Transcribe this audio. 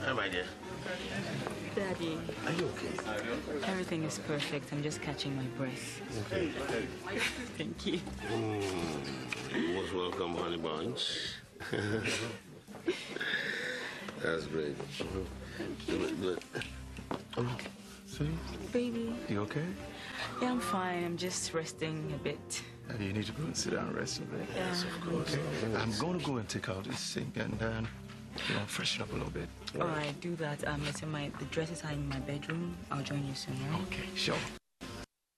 Hi, my dear. Daddy. Are you okay? Everything is perfect. I'm just catching my breath. Okay. Thank you. Most welcome, honey buns. That's great. Good. See? Baby. You okay? Yeah, I'm fine. I'm just resting a bit. You need to go and sit down and rest a bit. Yes, of course. Okay. I'm going to go and take out this sink and then, freshen up a little bit. All right, do that. Listen, the dresses are in my bedroom. I'll join you soon, right? Okay, sure.